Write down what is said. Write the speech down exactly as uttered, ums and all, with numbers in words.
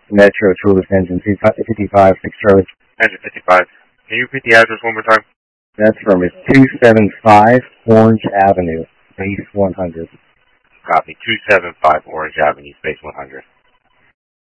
Metro Tourist Engine fifty-five, six Charlie. Engine fifty-five. Can you repeat the address one more time? That's from it's two seventy-five Orange Avenue, Base one hundred. Copy. two seventy-five Orange Avenue, Space one hundred.